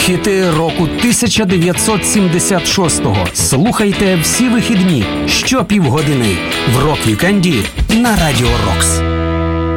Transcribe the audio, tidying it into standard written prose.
Хіти року 1976-го слухайте всі вихідні щопівгодини в Рок-вікенді на Радіо Рокс.